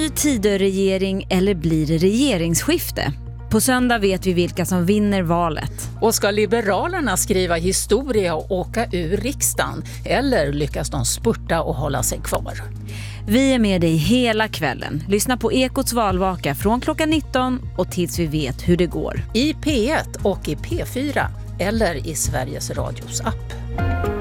ny Tidöregering eller blir det regeringsskifte? På söndag vet vi vilka som vinner valet. Och ska Liberalerna skriva historia och åka ur riksdagen? Eller lyckas de spurta och hålla sig kvar? Vi är med dig hela kvällen. Lyssna på Ekots valvaka från klockan 19 och tills vi vet hur det går. I P1 och i P4 eller i Sveriges Radios app.